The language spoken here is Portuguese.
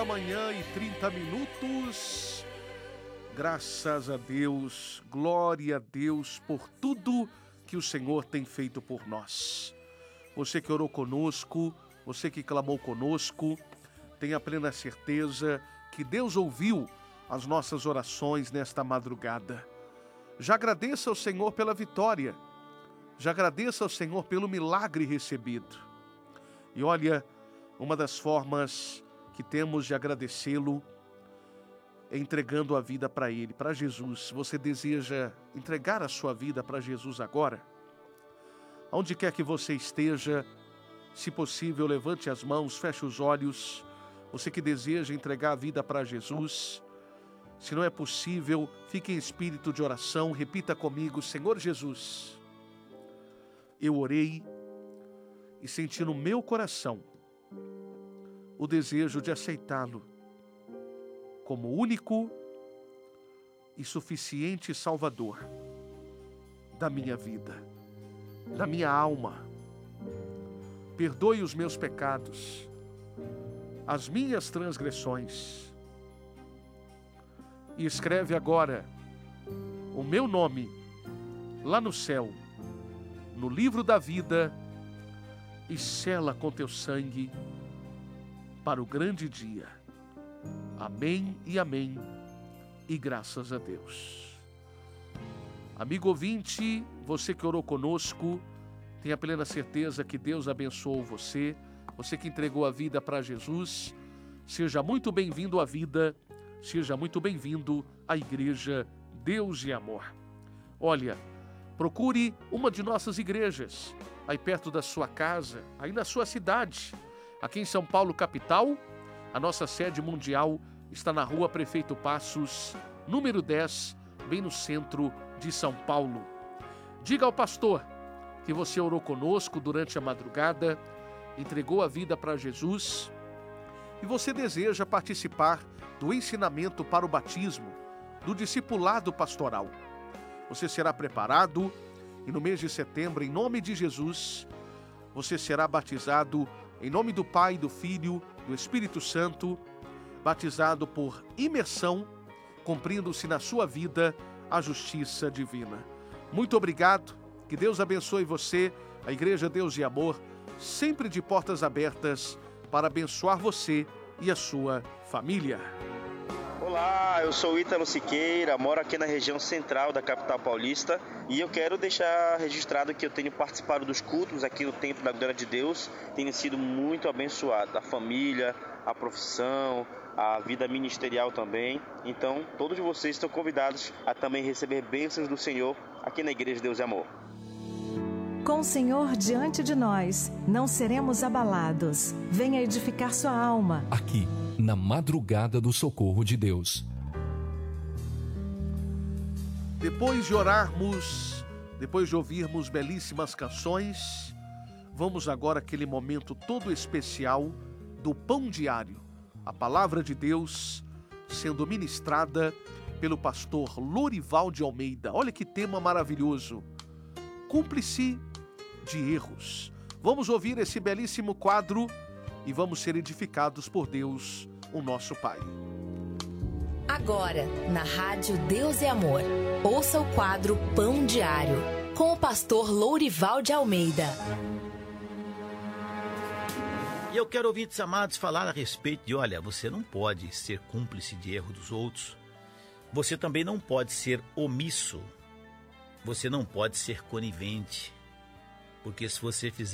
8h30. Graças a Deus, glória a Deus por tudo que o Senhor tem feito por nós. Você que orou conosco, você que clamou conosco, tenha plena certeza que Deus ouviu as nossas orações nesta madrugada. Já agradeça ao Senhor pela vitória, já agradeça ao Senhor pelo milagre recebido. E olha, uma das formas que temos de agradecê-lo é entregando a vida para Ele, para Jesus. Você deseja entregar a sua vida para Jesus agora? Onde quer que você esteja, se possível, levante as mãos, feche os olhos. Você que deseja entregar a vida para Jesus, se não é possível, fique em espírito de oração, repita comigo: Senhor Jesus, eu orei e senti no meu coração o desejo de aceitá-lo como único e suficiente Salvador da minha vida, da minha alma. Perdoe os meus pecados, as minhas transgressões, e escreve agora o meu nome lá no céu, no livro da vida, e sela com teu sangue para o grande dia. Amém e amém, e graças a Deus. Amigo ouvinte, você que orou conosco, tenha plena certeza que Deus abençoou você. Você que entregou a vida para Jesus, seja muito bem-vindo à vida, seja muito bem-vindo à Igreja Deus e Amor. Olha, procure uma de nossas igrejas, aí perto da sua casa, aí na sua cidade. Aqui em São Paulo, capital, a nossa sede mundial está na Rua Prefeito Passos, número 10, bem no centro de São Paulo. Diga ao pastor que você orou conosco durante a madrugada, entregou a vida para Jesus e você deseja participar do ensinamento para o batismo, do discipulado pastoral. Você será preparado e no mês de setembro, em nome de Jesus, você será batizado em nome do Pai, do Filho, do Espírito Santo, batizado por imersão, cumprindo-se na sua vida a justiça divina. Muito obrigado, que Deus abençoe você, a Igreja Deus e Amor, sempre de portas abertas para abençoar você e a sua família. Olá, eu sou Ítalo Siqueira, moro aqui na região central da capital paulista e eu quero deixar registrado que eu tenho participado dos cultos aqui no Templo da Glória de Deus, tenho sido muito abençoado, a família, a profissão, a vida ministerial também. Então, todos vocês estão convidados a também receber bênçãos do Senhor aqui na Igreja Deus e Amor. Com o Senhor diante de nós, não seremos abalados. Venha edificar sua alma. Aqui, na madrugada do socorro de Deus. Depois de orarmos, depois de ouvirmos belíssimas canções, vamos agora àquele momento todo especial do Pão Diário. A palavra de Deus sendo ministrada pelo pastor Lorival de Almeida. Olha que tema maravilhoso. Cúmplice de erros. Vamos ouvir esse belíssimo quadro e vamos ser edificados por Deus, o nosso Pai. Agora, na Rádio Deus e Amor, ouça o quadro Pão Diário, com o pastor Lorival de Almeida. E eu quero ouvir, amados, falar a respeito de, olha, você não pode ser cúmplice de erro dos outros, você também não pode ser omisso, você não pode ser conivente, porque se você fizer